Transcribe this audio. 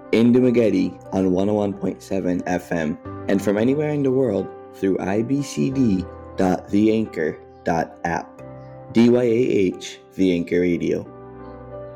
in Dumaguete on 101.7 FM, and from anywhere in the world through ibcd.theanchor.app. DYAH, The Anchor Radio.